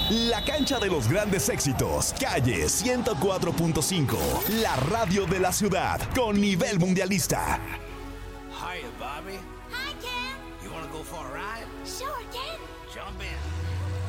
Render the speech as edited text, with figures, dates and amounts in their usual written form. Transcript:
La cancha de los grandes éxitos. Calle 104.5. La radio de la ciudad con nivel mundialista. Hiya, Bobby. Hi, Ken. You wanna go for a ride? Sure, Ken. Jump in.